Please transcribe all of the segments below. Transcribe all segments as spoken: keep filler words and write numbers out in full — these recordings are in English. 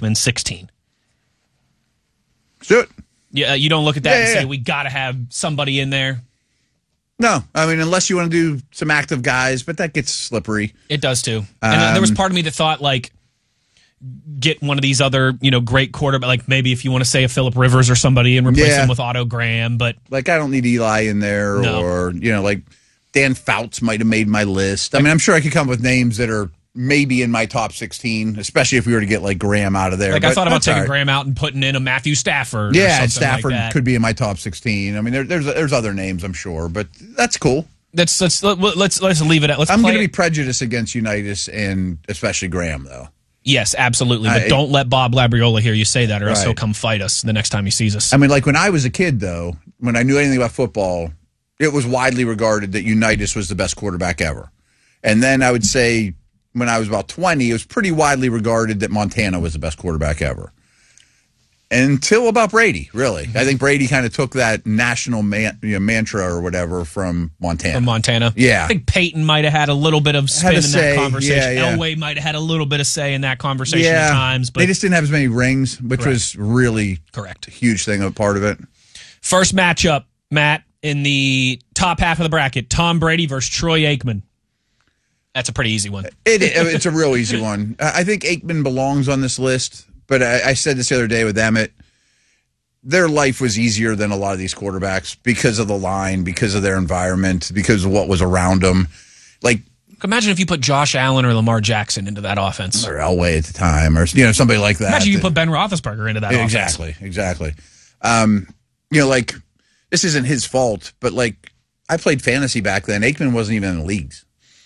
Aikman sixteen. Let's do it. Yeah, you don't look at that Yeah, and yeah, say, yeah. we got to have somebody in there. No, I mean, unless you want to do some active guys, but that gets slippery. It does too. And um, there was part of me that thought, like, get one of these other, you know, great quarterback, like maybe if you want to say a Phillip Rivers or somebody and replace Yeah. him with Otto Graham, but Like, I don't need Eli in there, No. or, you know, like Dan Fouts might have made my list. I mean, I'm sure I could come up with names that are maybe in my top sixteen, especially if we were to get, like, Graham out of there. like I But thought about that's taking all right. Graham out and putting in a Matthew Stafford. or Yeah, something and Stafford like that. could be in my top sixteen. I mean, there, there's there's other names, I'm sure, but that's cool. Let's let's let's let's leave it at. Let's I'm play going to it. be prejudiced against Unitas and especially Graham, though. Yes, absolutely. But I- don't let Bob Labriola hear you say that, or else Right. he'll come fight us the next time he sees us. I mean, like when I was a kid, though, when I knew anything about football, it was widely regarded that Unitas was the best quarterback ever. And then I would say when I was about twenty, it was pretty widely regarded that Montana was the best quarterback ever. Until about Brady, really. I think Brady kind of took that national man, you know, mantra or whatever from Montana. From Montana. Yeah. I think Peyton might have had a little bit of spin Had a in say, that conversation. yeah, yeah. Elway might have had a little bit of say in that conversation at times. But they just didn't have as many rings, which Correct. was really Correct. a huge thing, a part of it. First matchup, Matt, in the top half of the bracket, Tom Brady versus Troy Aikman. That's a pretty easy one. It, it's a real easy one. I think Aikman belongs on this list, but I, I said this the other day with Emmett. Their life was easier than a lot of these quarterbacks because of the line, because of their environment, because of what was around them. Like, Imagine if you put Josh Allen or Lamar Jackson into that offense. or Elway at the time, or you know somebody like that. Imagine you put Ben Roethlisberger into that offense. exactly, exactly. Um, you know, like this isn't his fault, but like I played fantasy back then. Aikman wasn't even in the leagues.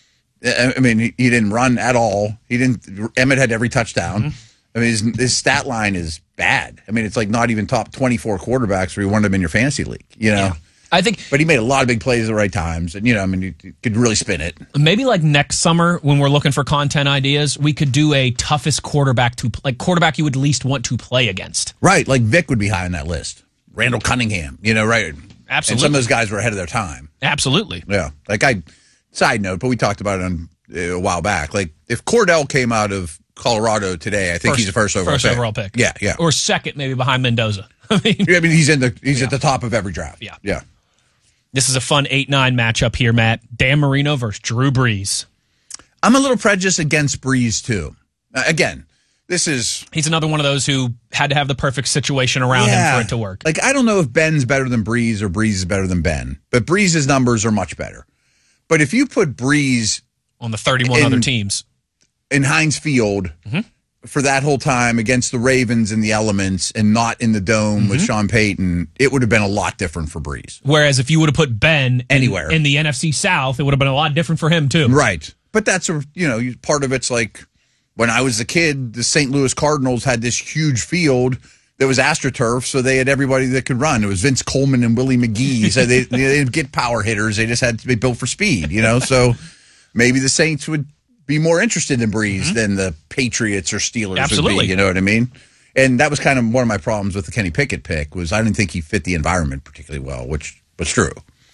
I I mean, he, he didn't run at all. He didn't. Emmett had every touchdown. Mm-hmm. I mean, his, his stat line is bad. I mean, it's like not even top twenty-four quarterbacks where you wanted him in your fantasy league, you know? Yeah. I think, But he made a lot of big plays at the right times. And, you know, I mean, he could really spin it. maybe like next summer when we're looking for content ideas, we could do a toughest quarterback to like quarterback you would least want to play against. Right. Like Vic would be high on that list. Randall Cunningham, you know, right? Absolutely. And some of those guys were ahead of their time. Absolutely. Yeah. Like I, side note, but we talked about it on, uh, a while back. Like if Cordell came out of Colorado today, I think First- he's the first overall first pick. overall pick. Yeah, yeah. Or second, maybe behind Mendoza. I mean, I mean, he's in the he's at the top of every draft. Yeah. Yeah. this is a fun eight nine matchup here, Matt. Dan Marino versus Drew Brees. I'm a little prejudiced against Breeze too. Uh, again, this is He's another one of those who had to have the perfect situation around him for it to work. Like I don't know if Ben's better than Breeze or Breeze is better than Ben, but Breeze's numbers are much better. But if you put Breeze On the thirty-one in- other teams. in Heinz Field Mm-hmm. for that whole time against the Ravens in the elements and not in the dome Mm-hmm. with Sean Payton, it would have been a lot different for Breeze. Whereas if you would have put Ben in, Anywhere. in the N F C South, it would have been a lot different for him too. Right. But that's a, you know, part of it's like when I was a kid, the Saint Louis Cardinals had this huge field that was AstroTurf, so they had everybody that could run. It was Vince Coleman and Willie McGee. So they, they didn't get power hitters. They just had to be built for speed, you know? So maybe the Saints would be more interested in Breeze mm-hmm. than the Patriots or Steelers Absolutely. would be, you know what I mean? And that was kind of one of my problems with the Kenny Pickett pick was I didn't think he fit the environment particularly well, which was true.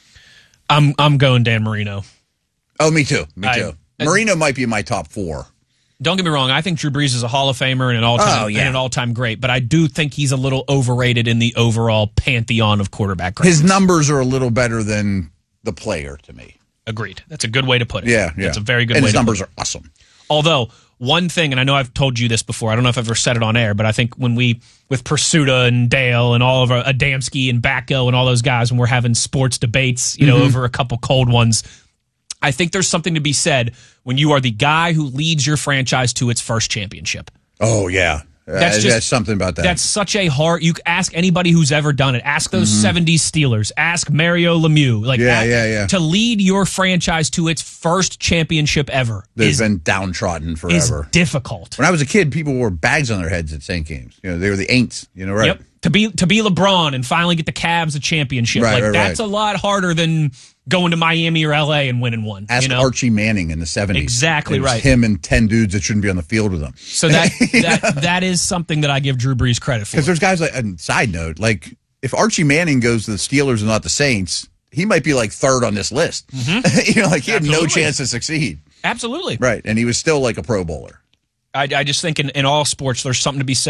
I'm I'm going Dan Marino. Oh, me too. Me I- too. Marino might be in my top four. Don't get me wrong. I think Drew Brees is a Hall of Famer and an all-time Oh, yeah. and an all-time great, but I do think he's a little overrated in the overall pantheon of quarterback greatness. His numbers are a little better than the player to me. Agreed. That's a good way to put it. Yeah, yeah. That's a very good and way his to numbers put it. are awesome. Although, one thing, and I know I've told you this before, I don't know if I've ever said it on air, but I think when we, with Pursuta and Dale and all of our, Adamski and Backo and all those guys, when we're having sports debates, you know, Mm-hmm. over a couple cold ones, I think there's something to be said when you are the guy who leads your franchise to its first championship. Oh, yeah. That's Uh, just that's something about that. That's such a hard. You ask anybody who's ever done it. Ask those Mm-hmm. seventies Steelers. Ask Mario Lemieux. Like, Yeah, a- yeah, yeah. To lead your franchise to its first championship ever They've is, been downtrodden is forever. difficult. When I was a kid, people wore bags on their heads at Saint games. You know, they were the Aints, you know, right? Yep. To be to be LeBron and finally get the Cavs a championship. Right, like right, that's right. a lot harder than going to Miami or L A and winning one. Ask you know? Archie Manning in the seventies. Exactly It was right. Him and ten dudes that shouldn't be on the field with him. So that that that is something that I give Drew Brees credit for. Because there's guys like, and side note, like if Archie Manning goes to the Steelers and not the Saints, he might be like third on this list. Mm-hmm. you know, like he had no Absolutely. chance to succeed. Absolutely. Right. And he was still like a Pro Bowler. I, I just think in, in all sports there's something to be said